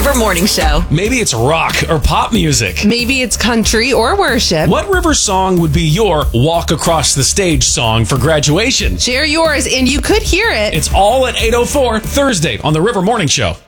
River Morning Show. Maybe it's rock or pop music. Maybe it's country or worship. What River song would be your walk across the stage song for graduation? Share yours, and you could hear it. It's all at 8:04 Thursday on the River Morning Show.